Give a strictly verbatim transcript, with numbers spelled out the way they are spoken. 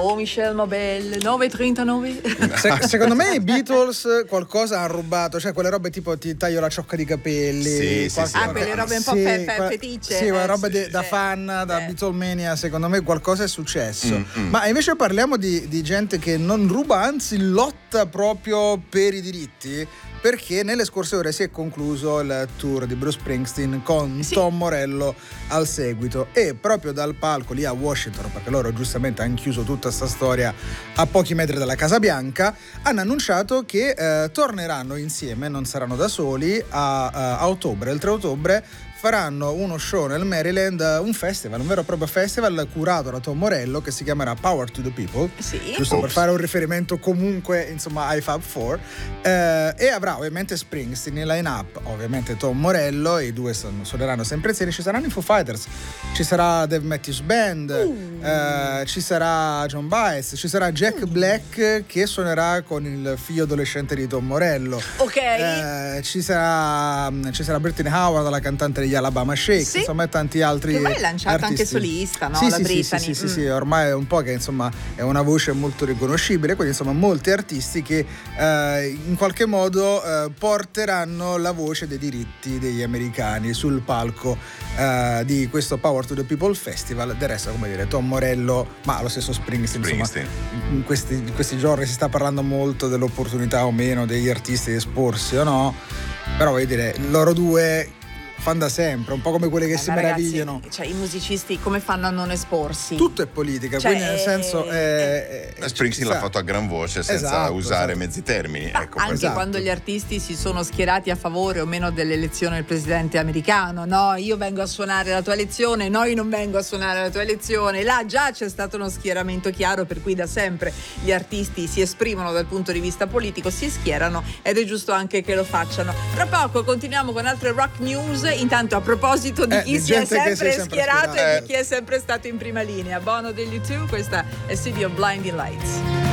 Allô Michel Mabel, nove e trentanove. Se, secondo me i Beatles qualcosa hanno rubato, cioè quelle robe tipo ti taglio la ciocca di capelli, sì, sì, sì, ah, quelle robe un po' sì, fe- fe- que- feticce. Sì, quelle eh, robe sì, de- da sì. fan, da Eh. Beatlemania, secondo me qualcosa è successo. Mm, mm. Ma invece parliamo di, di gente che non ruba, anzi lotta proprio per i diritti, perché nelle scorse ore si è concluso il tour di Bruce Springsteen con Sì. Tom Morello al seguito, e proprio dal palco lì a Washington, perché loro giustamente hanno chiuso tutta sta storia a pochi metri dalla Casa Bianca, hanno annunciato che eh, torneranno insieme, non saranno da soli, a, a, a ottobre, il tre ottobre faranno uno show nel Maryland, un festival, un vero e proprio festival curato da Tom Morello che si chiamerà Power to the People, Sì. giusto per Ops. fare un riferimento comunque insomma ai Fab Four, eh, e avrà ovviamente Springsteen in line up, ovviamente Tom Morello, i due son- suoneranno sempre insieme, ci saranno i Foo Fighters, ci sarà Dave Matthews Band, Uh. eh, ci sarà John Baez, ci sarà Jack Uh. Black che suonerà con il figlio adolescente di Tom Morello. Ok. Eh, ci sarà ci sarà Brittany Howard, la cantante degli Alabama Shake, Sì. insomma, e tanti altri Che ormai è lanciata artisti. anche solista, no? Sì, La sì, sì, Brittany. sì, sì, Mm. sì, ormai è un po' che insomma è una voce molto riconoscibile, quindi insomma molti artisti che eh, in qualche modo eh, porteranno la voce dei diritti degli americani sul palco eh, di questo Power to the People Festival. Del resto, come dire, Tom Morello, ma lo stesso Springsteen, Springsteen. insomma, in questi, in questi giorni si sta parlando molto dell'opportunità o meno degli artisti di esporsi o no, però voglio dire, loro due fanno da sempre, un po' come quelli che Eh, si ma ragazzi, meravigliano. cioè i musicisti come fanno a non esporsi? Tutto è politica, Cioè, quindi nel senso eh, eh, eh, Springsteen ci l'ha sta. fatto a gran voce senza Esatto, usare esatto. mezzi termini. Ma Ecco, anche esatto. quando gli artisti si sono schierati a favore o meno dell'elezione del presidente americano, no, io vengo a suonare la tua elezione, no, io non vengo a suonare la tua elezione, là già c'è stato uno schieramento chiaro, per cui da sempre gli artisti si esprimono dal punto di vista politico, si schierano, ed è giusto anche che lo facciano. Tra poco continuiamo con altre rock news, intanto a proposito di Eh, chi di si è gente che sempre, si è sempre schierato schierato. e di chi è sempre stato in prima linea. Bono degli U due, questa è City of Blinding Lights.